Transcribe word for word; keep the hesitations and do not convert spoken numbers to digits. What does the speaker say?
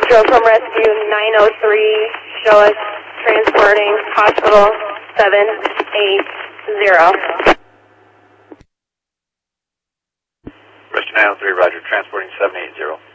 Metro from rescue nine oh three, show us transporting hospital seven eight zero. Rescue nine oh three, roger, transporting seven eight zero.